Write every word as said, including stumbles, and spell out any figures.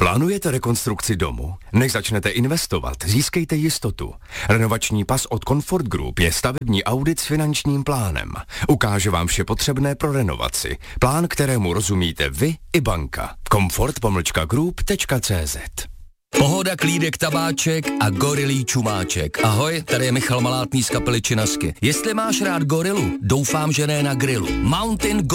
Plánujete rekonstrukci domu? Než začnete investovat, získejte jistotu. Renovační pas od Comfort Group je stavební audit s finančním plánem. Ukáže vám vše potřebné pro renovaci. Plán, kterému rozumíte vy i banka. comfort pomlčka group tečka cé zet. Pohoda, klídek, tabáček a gorilí čumáček. Ahoj, tady je Michal Malátný z kapely Činasky. Jestli máš rád gorilu, doufám, že ne na grilu. Mountain